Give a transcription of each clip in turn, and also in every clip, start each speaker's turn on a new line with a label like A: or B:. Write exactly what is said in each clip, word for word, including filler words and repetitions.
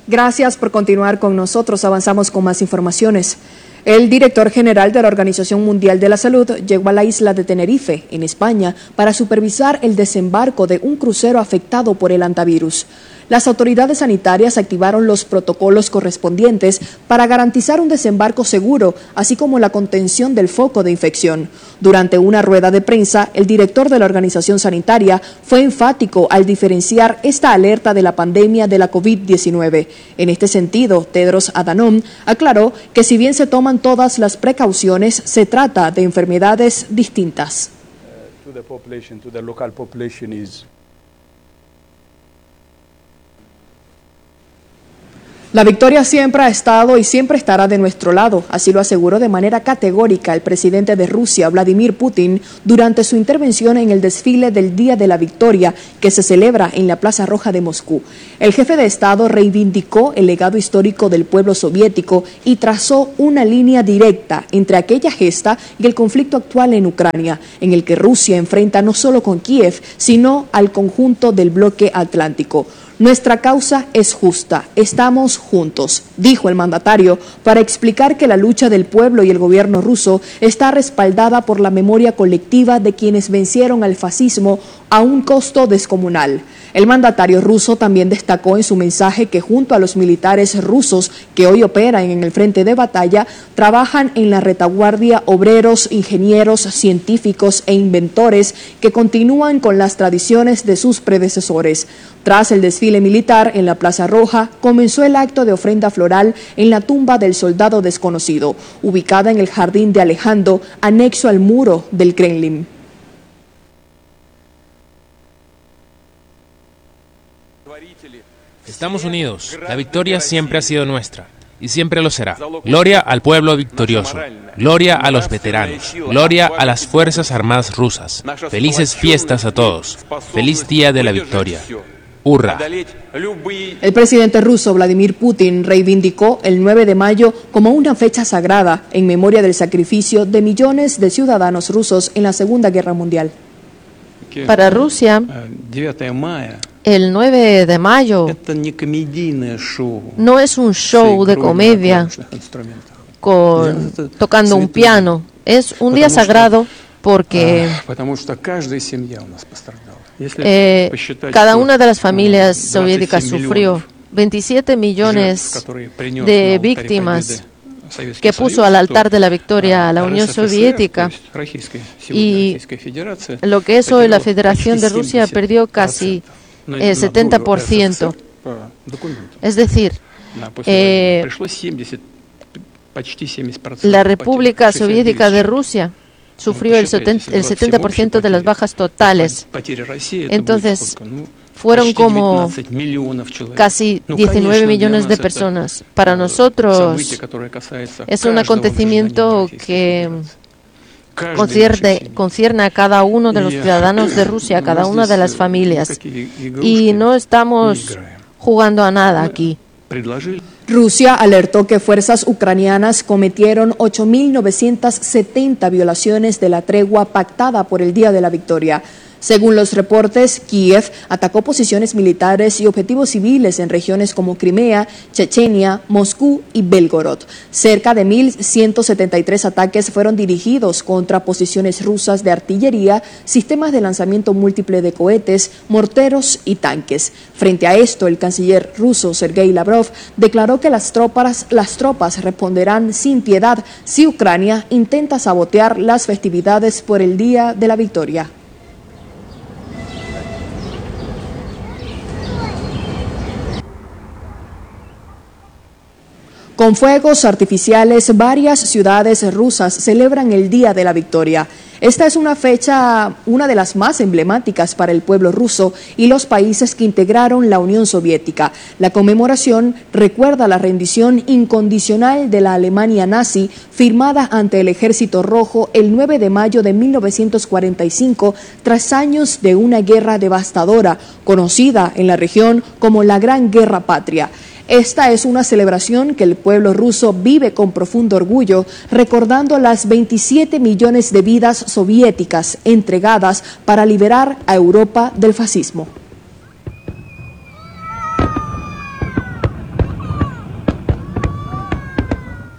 A: Gracias por continuar con nosotros. Avanzamos con más informaciones. El director general de la Organización Mundial de la Salud llegó a la isla de Tenerife, en España, para supervisar el desembarco de un crucero afectado por el hantavirus. Las autoridades sanitarias activaron los protocolos correspondientes para garantizar un desembarco seguro, así como la contención del foco de infección. Durante una rueda de prensa, el director de la organización sanitaria fue enfático al diferenciar esta alerta de la pandemia de la COVID diecinueve. En este sentido, Tedros Adhanom aclaró que si bien se toman todas las precauciones, se trata de enfermedades distintas.
B: Uh, to the population, to the local population is
A: La victoria siempre ha estado y siempre estará de nuestro lado, así lo aseguró de manera categórica el presidente de Rusia, Vladimir Putin, durante su intervención en el desfile del Día de la Victoria, que se celebra en la Plaza Roja de Moscú. El jefe de Estado reivindicó el legado histórico del pueblo soviético y trazó una línea directa entre aquella gesta y el conflicto actual en Ucrania, en el que Rusia enfrenta no solo con Kiev, sino al conjunto del bloque atlántico. Nuestra causa es justa, estamos juntos, dijo el mandatario, para explicar que la lucha del pueblo y el gobierno ruso está respaldada por la memoria colectiva de quienes vencieron al fascismo a un costo descomunal. El mandatario ruso también destacó en su mensaje que junto a los militares rusos que hoy operan en el frente de batalla, trabajan en la retaguardia obreros, ingenieros, científicos e inventores que continúan con las tradiciones de sus predecesores. Tras el desfile militar en la Plaza Roja, comenzó el acto de ofrenda floral en la tumba del soldado desconocido, ubicada en el Jardín de Alejandro, anexo al muro del Kremlin.
C: Estamos unidos, la victoria siempre ha sido nuestra y siempre lo será. Gloria al pueblo victorioso, gloria a los veteranos, gloria a las Fuerzas Armadas rusas. Felices fiestas a todos, feliz Día de la Victoria. ¡Hurra!
A: El presidente ruso Vladimir Putin reivindicó el nueve de mayo como una fecha sagrada en memoria del sacrificio de millones de ciudadanos rusos en la Segunda Guerra Mundial.
D: Para Rusia, el nueve de mayo no es un show de comedia con, tocando un piano, es un día sagrado porque eh, cada una de las familias soviéticas sufrió. veintisiete millones de víctimas que puso al altar de la victoria a la Unión Soviética, y lo que es hoy la Federación de Rusia perdió casi el setenta por ciento. Es decir, eh, la República Soviética de Rusia sufrió el setenta por ciento de las bajas totales. Entonces, fueron como casi diecinueve millones de personas. Para nosotros es un acontecimiento que concierne, concierne a cada uno de los ciudadanos de Rusia, a cada una de las familias. Y no estamos jugando a nada aquí.
A: Rusia alertó que fuerzas ucranianas cometieron ocho mil novecientas setenta violaciones de la tregua pactada por el Día de la Victoria. Según los reportes, Kiev atacó posiciones militares y objetivos civiles en regiones como Crimea, Chechenia, Moscú y Belgorod. Cerca de mil ciento setenta y tres ataques fueron dirigidos contra posiciones rusas de artillería, sistemas de lanzamiento múltiple de cohetes, morteros y tanques. Frente a esto, el canciller ruso Sergei Lavrov declaró que las tropas, las tropas responderán sin piedad si Ucrania intenta sabotear las festividades por el Día de la Victoria. Con fuegos artificiales, varias ciudades rusas celebran el Día de la Victoria. Esta es una fecha, una de las más emblemáticas para el pueblo ruso y los países que integraron la Unión Soviética. La conmemoración recuerda la rendición incondicional de la Alemania nazi firmada ante el Ejército Rojo el nueve de mayo de mil novecientos cuarenta y cinco, tras años de una guerra devastadora, conocida en la región como la Gran Guerra Patria. Esta es una celebración que el pueblo ruso vive con profundo orgullo, recordando las veintisiete millones de vidas soviéticas entregadas para liberar a Europa del fascismo.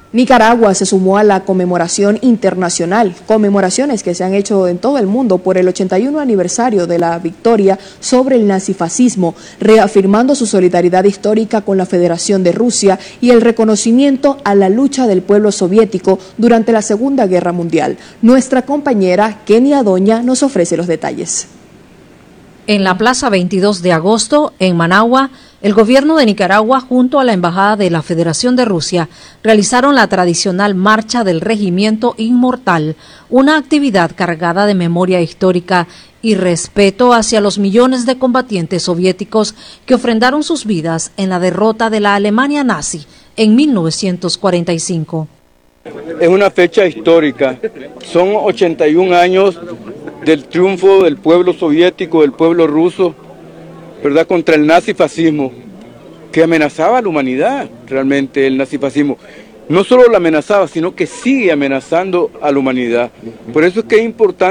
A: Nicaragua se sumó a la conmemoración internacional, conmemoraciones que se han hecho en todo el mundo por el ochenta y uno aniversario de la victoria sobre el nazifascismo, reafirmando su solidaridad histórica con la Federación de Rusia y el reconocimiento a la lucha del pueblo soviético durante la Segunda Guerra Mundial. Nuestra compañera Kenia Doña nos ofrece los detalles.
E: En la Plaza veintidós de agosto, en Managua, el gobierno de Nicaragua junto a la Embajada de la Federación de Rusia realizaron la tradicional Marcha del Regimiento Inmortal, una actividad cargada de memoria histórica y respeto hacia los millones de combatientes soviéticos que ofrendaron sus vidas en la derrota de la Alemania nazi en mil novecientos cuarenta y cinco.
B: Es una fecha histórica, son ochenta y un años del triunfo del pueblo soviético, del pueblo ruso, ¿verdad?, contra el nazifascismo, que amenazaba a la humanidad. Realmente el nazifascismo no solo la amenazaba, sino que sigue amenazando a la humanidad. Por eso es que es importante